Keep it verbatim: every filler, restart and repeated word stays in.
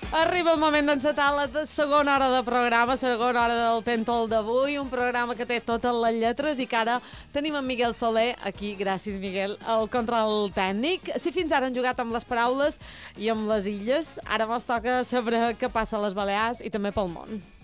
Arriba el moment d'encetar la segona hora de programa, segona hora del Tentol d'avui, un programa que té totes les lletres i que ara tenim en Miguel Soler, aquí, gràcies Miguel, el control tècnic. Si fins ara han jugat amb les paraules i amb les illes, ara mos toca saber què passa a les Balears i també pel món.